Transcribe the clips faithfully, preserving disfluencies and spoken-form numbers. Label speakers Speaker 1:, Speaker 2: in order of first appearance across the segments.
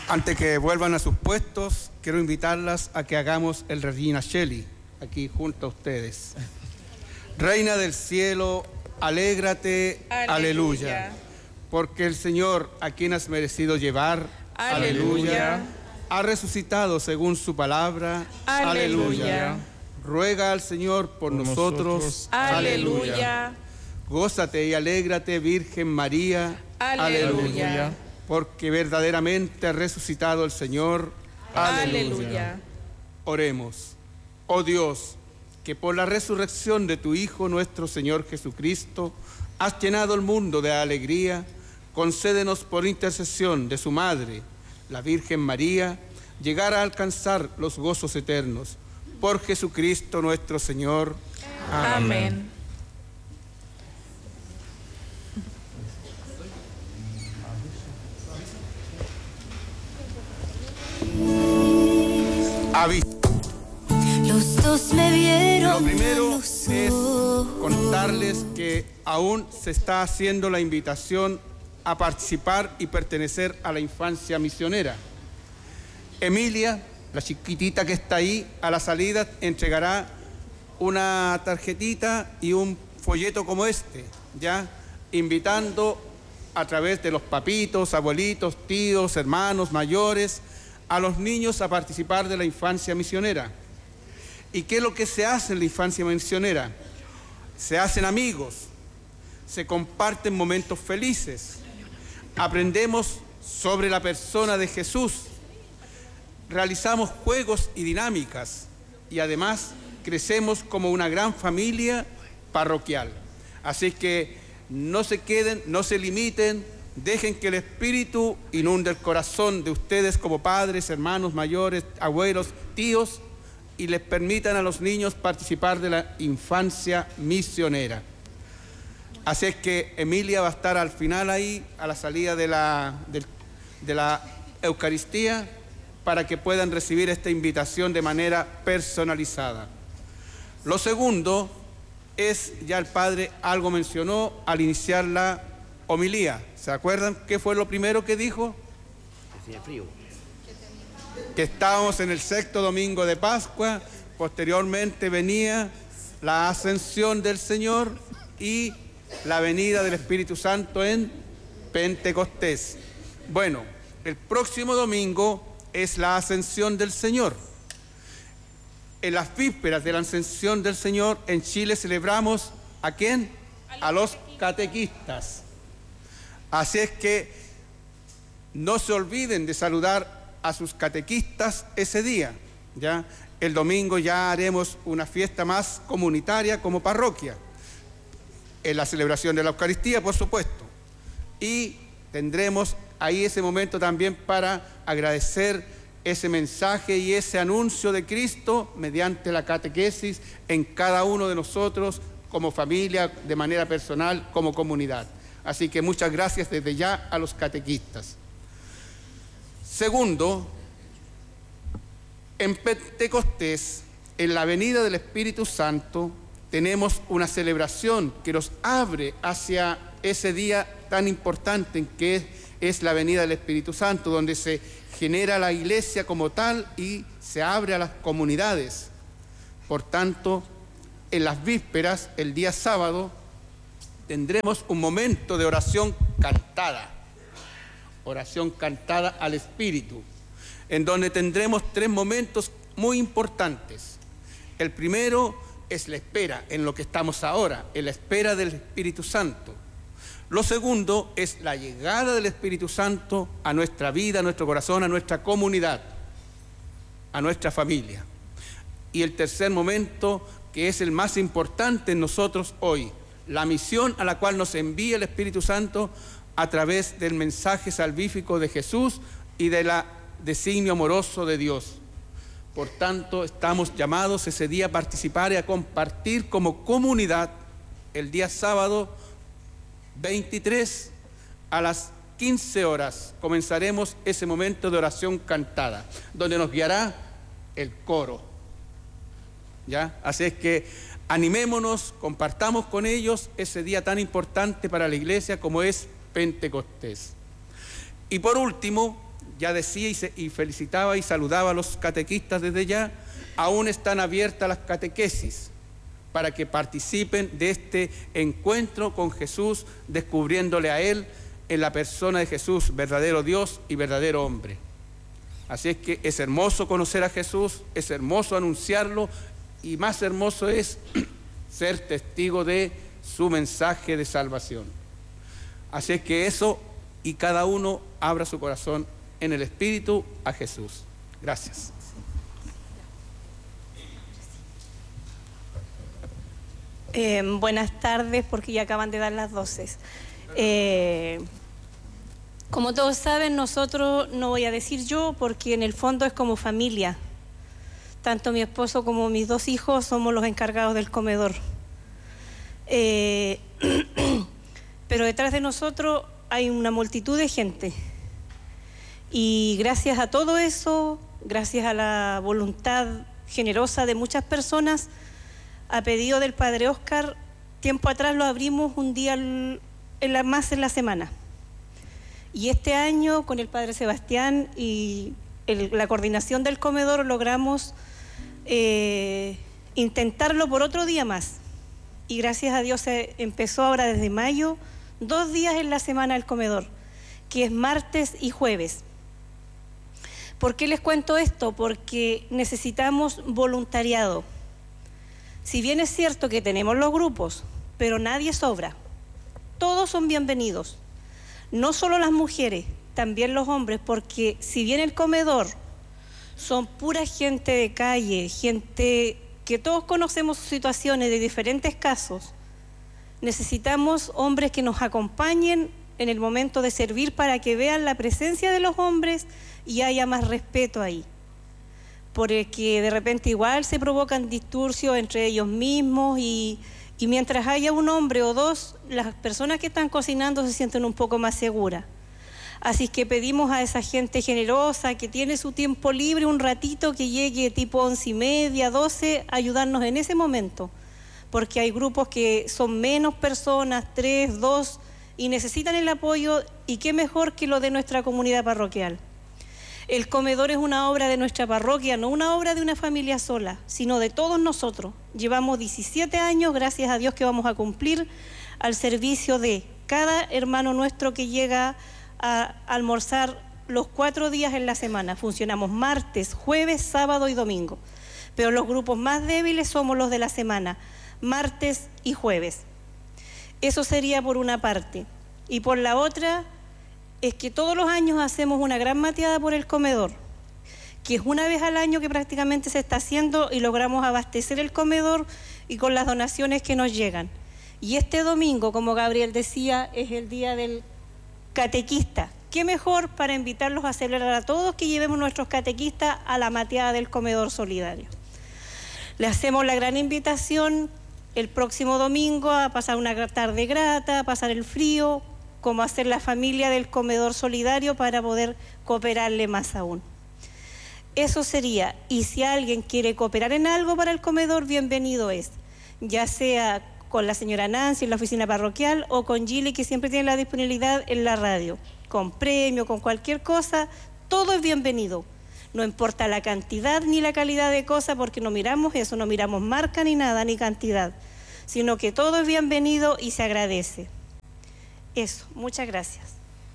Speaker 1: Antes que vuelvan a sus puestos, quiero invitarlas a que hagamos el Regina Coeli, aquí junto a ustedes. Reina del cielo, alégrate, aleluya. aleluya, porque el Señor, a quien has merecido llevar, aleluya, aleluya, ha resucitado según su palabra, aleluya. aleluya. Ruega al Señor por, por nosotros, nosotros, aleluya. aleluya. Gózate y alégrate, Virgen María, aleluya. aleluya. Porque verdaderamente ha resucitado el Señor. Aleluya. Aleluya. Oremos. Oh Dios, que por la resurrección de tu Hijo, nuestro Señor Jesucristo, has llenado el mundo de alegría, concédenos por intercesión de su Madre, la Virgen María, llegar a alcanzar los gozos eternos. Por Jesucristo nuestro Señor. Amén. Amén. Aviso.
Speaker 2: Los dos me vieron.
Speaker 1: Lo primero es contarles que aún se está haciendo la invitación a participar y pertenecer a la infancia misionera. Emilia, la chiquitita que está ahí, a la salida entregará una tarjetita y un folleto como este, ya invitando a través de los papitos, abuelitos, tíos, hermanos, mayores, a los niños a participar de la infancia misionera. ¿Y qué es lo que se hace en la infancia misionera? Se hacen amigos, se comparten momentos felices, aprendemos sobre la persona de Jesús, realizamos juegos y dinámicas y además crecemos como una gran familia parroquial. Así que no se queden, no se limiten, dejen que el Espíritu inunde el corazón de ustedes como padres, hermanos mayores, abuelos, tíos, y les permitan a los niños participar de la infancia misionera. Así es que Emilia va a estar al final ahí, a la salida de la, de, de la Eucaristía, para que puedan recibir esta invitación de manera personalizada. Lo segundo es, ya el Padre algo mencionó al iniciar la homilía. ¿Se acuerdan qué fue lo primero que dijo?
Speaker 3: Que hacía frío.
Speaker 1: Que estábamos en el sexto domingo de Pascua, posteriormente venía la ascensión del Señor y la venida del Espíritu Santo en Pentecostés. Bueno, el próximo domingo es la ascensión del Señor. En las vísperas de la ascensión del Señor, en Chile celebramos ¿a quién? A los catequistas. Así es que no se olviden de saludar a sus catequistas ese día, ¿ya? El domingo ya haremos una fiesta más comunitaria como parroquia, en la celebración de la Eucaristía, por supuesto, y tendremos ahí ese momento también para agradecer ese mensaje y ese anuncio de Cristo mediante la catequesis en cada uno de nosotros como familia, de manera personal, como comunidad. Así que muchas gracias desde ya a los catequistas. Segundo, en Pentecostés, en la venida del Espíritu Santo, tenemos una celebración que nos abre hacia ese día tan importante en que es, es la venida del Espíritu Santo, donde se genera la iglesia como tal y se abre a las comunidades. Por tanto, en las vísperas, el día sábado, tendremos un momento de oración cantada. Oración cantada al Espíritu, en donde tendremos tres momentos muy importantes. El primero es la espera, en lo que estamos ahora, en la espera del Espíritu Santo. Lo segundo es la llegada del Espíritu Santo a nuestra vida, a nuestro corazón, a nuestra comunidad, a nuestra familia. Y el tercer momento, que es el más importante en nosotros hoy, la misión a la cual nos envía el Espíritu Santo a través del mensaje salvífico de Jesús y del designio amoroso de Dios. Por tanto, estamos llamados ese día a participar y a compartir como comunidad el día sábado veintitrés a las quince horas. Comenzaremos ese momento de oración cantada, donde nos guiará el coro. ¿Ya? Así es que animémonos, compartamos con ellos ese día tan importante para la iglesia como es Pentecostés. Y por último, ya decía y, se, y felicitaba y saludaba a los catequistas desde ya, aún están abiertas las catequesis para que participen de este encuentro con Jesús, descubriéndole a Él en la persona de Jesús, verdadero Dios y verdadero hombre. Así es que es hermoso conocer a Jesús, es hermoso anunciarlo y más hermoso es ser testigo de su mensaje de salvación. Así es que eso, y cada uno abra su corazón en el Espíritu a Jesús. Gracias.
Speaker 3: Eh, buenas tardes, porque ya acaban de dar las doce. Eh, como todos saben, nosotros, no voy a decir yo, porque en el fondo es como familia. Tanto mi esposo como mis dos hijos somos los encargados del comedor. Eh, pero detrás de nosotros hay una multitud de gente. Y gracias a todo eso, gracias a la voluntad generosa de muchas personas, a pedido del Padre Óscar, tiempo atrás lo abrimos un día en la, más en la semana. Y este año, con el Padre Sebastián y el, la coordinación del comedor, logramos eh, intentarlo por otro día más. Y gracias a Dios se empezó ahora desde mayo, dos días en la semana el comedor, que es martes y jueves. ¿Por qué les cuento esto? Porque necesitamos voluntariado. Si bien es cierto que tenemos los grupos, pero nadie sobra. Todos son bienvenidos. No solo las mujeres, también los hombres, porque si bien el comedor son pura gente de calle, gente que todos conocemos sus situaciones de diferentes casos, necesitamos hombres que nos acompañen en el momento de servir para que vean la presencia de los hombres y haya más respeto ahí. Porque de repente igual se provocan disturbios entre ellos mismos y, y mientras haya un hombre o dos, las personas que están cocinando se sienten un poco más seguras. Así que pedimos a esa gente generosa que tiene su tiempo libre un ratito, que llegue tipo once y media, doce, a ayudarnos en ese momento. Porque hay grupos que son menos personas, tres, dos, y necesitan el apoyo, y qué mejor que lo de nuestra comunidad parroquial. El comedor es una obra de nuestra parroquia, no una obra de una familia sola, sino de todos nosotros. Llevamos diecisiete años, gracias a Dios, que vamos a cumplir al servicio de cada hermano nuestro que llega a almorzar los cuatro días en la semana. Funcionamos martes, jueves, sábado y domingo. Pero los grupos más débiles somos los de la semana, martes y jueves. Eso sería por una parte. Y por la otra, es que todos los años hacemos una gran mateada por el comedor, que es una vez al año que prácticamente se está haciendo y logramos abastecer el comedor y con las donaciones que nos llegan. Y este domingo, como Gabriel decía, es el día del catequista. ¿Qué mejor para invitarlos a celebrar a todos que llevemos nuestros catequistas a la mateada del comedor solidario? Le hacemos la gran invitación el próximo domingo a pasar una tarde grata, a pasar el frío, como hacer la familia del comedor solidario para poder cooperarle más aún. Eso sería, y si alguien quiere cooperar en algo para el comedor, bienvenido es, ya sea con la señora Nancy en la oficina parroquial o con Gili, que siempre tiene la disponibilidad en la radio, con premio, con cualquier cosa, todo es bienvenido. No importa la cantidad ni la calidad de cosas, porque no miramos eso, no miramos marca ni nada, ni cantidad, sino que todo es bienvenido y se agradece. Eso, muchas gracias.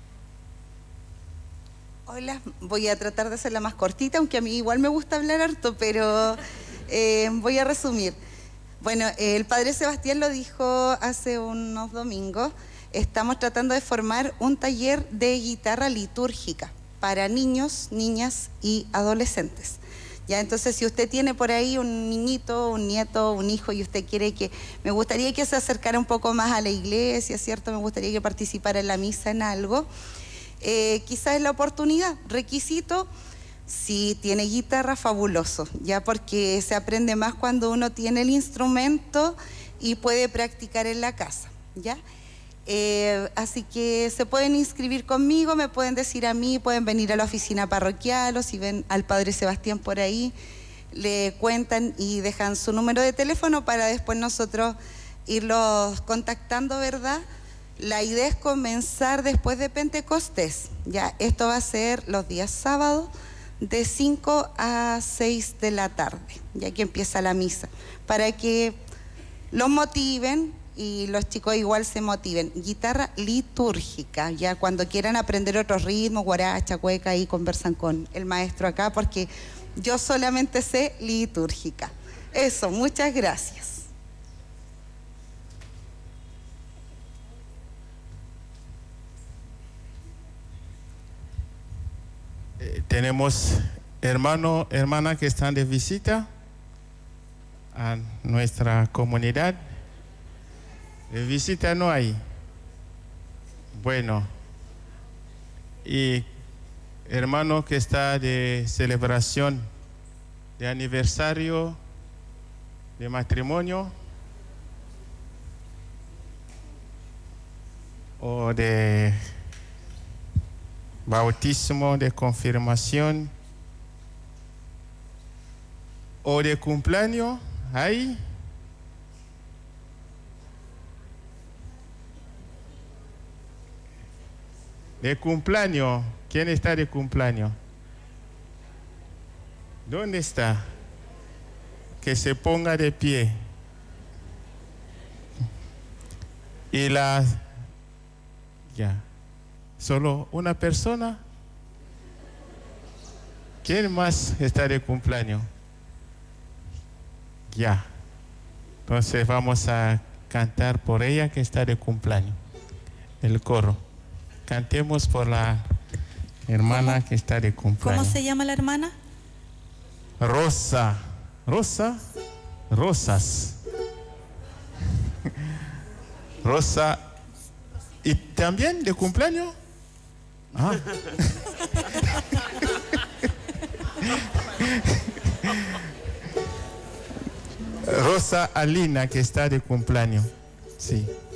Speaker 4: Hola, voy a tratar de hacerla más cortita, aunque a mí igual me gusta hablar harto, pero eh, voy a resumir. Bueno, el Padre Sebastián lo dijo hace unos domingos, estamos tratando de formar un taller de guitarra litúrgica para niños, niñas y adolescentes. Ya, entonces, si usted tiene por ahí un niñito, un nieto, un hijo, y usted quiere que, me gustaría que se acercara un poco más a la iglesia, ¿cierto? Me gustaría que participara en la misa en algo. Eh, quizás es la oportunidad. Requisito, si tiene guitarra, fabuloso, ya, porque se aprende más cuando uno tiene el instrumento y puede practicar en la casa, ¿ya? Eh, así que se pueden inscribir conmigo, me pueden decir a mí, pueden venir a la oficina parroquial, o si ven al Padre Sebastián por ahí, le cuentan y dejan su número de teléfono para después nosotros irlos contactando, ¿verdad? La idea es comenzar después de Pentecostés. Ya, esto va a ser los días sábados de cinco a seis de la tarde, ya que empieza la misa, para que los motiven y los chicos igual se motiven. Guitarra litúrgica, ya cuando quieran aprender otros ritmos, guaracha, cueca, ahí conversan con el maestro acá, porque yo solamente sé litúrgica. Eso, muchas gracias.
Speaker 5: Eh, tenemos hermanos, hermanas que están de visita a nuestra comunidad. De visita no hay. Bueno, y hermano que está de celebración de aniversario, de matrimonio o de bautismo, de confirmación o de cumpleaños, ¿hay? De cumpleaños, ¿quién está de cumpleaños? ¿Dónde está? Que se ponga de pie. Y la... Ya. ¿Solo una persona? ¿Quién más está de cumpleaños? Ya. Entonces vamos a cantar por ella que está de cumpleaños. El coro. Cantemos por la hermana
Speaker 6: ¿Cómo?
Speaker 5: que está de cumpleaños.
Speaker 6: ¿Cómo se llama la hermana?
Speaker 5: Rosa. Rosa. Rosas. Rosa. ¿Y también de cumpleaños? Ah. Rosa Alina, que está de cumpleaños. Sí.